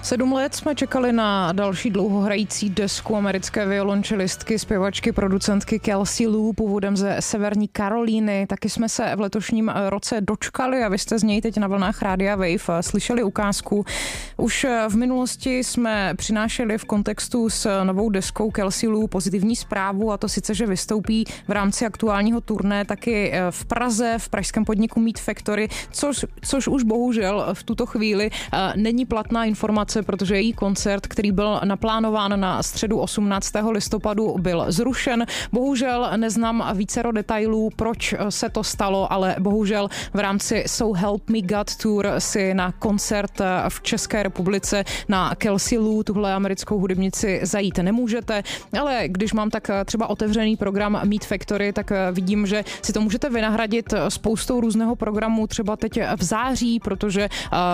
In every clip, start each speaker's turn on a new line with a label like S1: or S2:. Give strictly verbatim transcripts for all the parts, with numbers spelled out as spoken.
S1: Sedm let jsme čekali na další dlouhohrající desku americké violončelistky, zpěvačky, producentky Kelsey Lu, původem ze Severní Karolíny. Taky jsme se v letošním roce dočkali a vy jste z něj teď na vlnách Rádia Wave slyšeli ukázku. Už v minulosti jsme přinášeli v kontextu s novou deskou Kelsey Lu pozitivní zprávu, a to sice, že vystoupí v rámci aktuálního turné taky v Praze, v pražském podniku Meat Factory, což, což už bohužel v tuto chvíli není platná informace, protože její koncert, který byl naplánován na středu osmnáctého listopadu, byl zrušen. Bohužel neznám vícero detailů, proč se to stalo, ale bohužel v rámci So Help Me God Tour si na koncert v České republice na Kelsey Lu, tuhle americkou hudebnici, zajít nemůžete, ale když mám tak třeba otevřený program Meat Factory, tak vidím, že si to můžete vynahradit spoustou různého programu, třeba teď v září, protože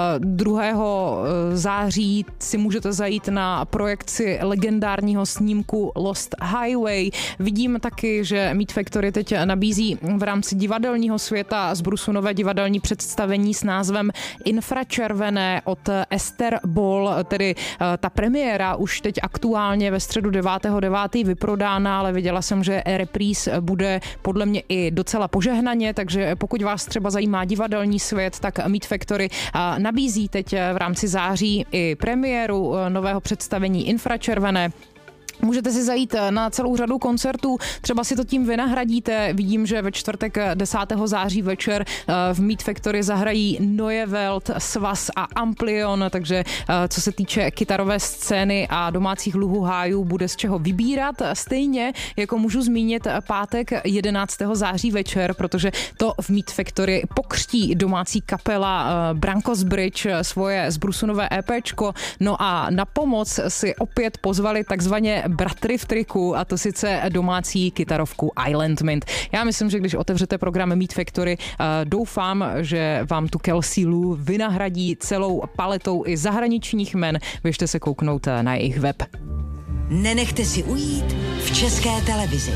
S1: druhého září si můžete zajít na projekci legendárního snímku Lost Highway. Vidím taky, že Meat Factory teď nabízí v rámci divadelního světa z Brusu nové divadelní představení s názvem Infračervené od Esther Ball, tedy ta premiéra už teď aktuálně ve středu devátého devátého vyprodána, ale viděla jsem, že repríz bude podle mě i docela požehnaně, takže pokud vás třeba zajímá divadelní svět, tak Meat Factory nabízí teď v rámci září i premiéru nového představení Infračervené. Můžete si zajít na celou řadu koncertů, třeba si to tím vynahradíte. Vidím, že ve čtvrtek desátého září večer v Meat Factory zahrají Neue Welt, Svaz a Amplion, takže co se týče kytarové scény a domácích luhuhájů, bude z čeho vybírat. Stejně jako můžu zmínit pátek jedenáctého září večer, protože to v Meat Factory pokřtí domácí kapela Brankos Bridge svoje zbrusunové EPčko. No a na pomoc si opět pozvali takzvaně bratry v triku, a to sice domácí kytarovku Island Mint. Já myslím, že když otevřete program Meat Factory, doufám, že vám tu Kelsey Lu vynahradí celou paletou i zahraničních men. Běžte se kouknout na jejich web.
S2: Nenechte si ujít v České televizi.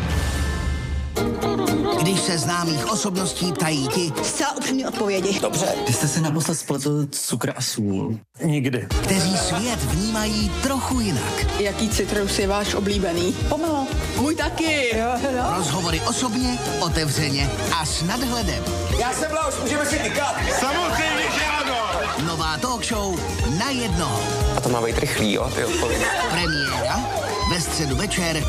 S2: Když se známých osobností ptají ti,
S3: zcela upřímné odpovědi.
S4: Dobře. Vy jste se naposled spletl cukr a sůl.
S5: Nikdy.
S2: Kteří svět vnímají trochu jinak.
S3: Jaký citrus je váš oblíbený? Pomelo. Můj taky. Jo, jo.
S2: Rozhovory osobně, otevřeně a s nadhledem.
S5: Já jsem Blaus, můžeme si tykat. Samozřejmě, že ano.
S2: Nová talk show na jedno.
S4: A to má být rychlý, jo, ty odpovědi.
S2: Premiéra ve středu večer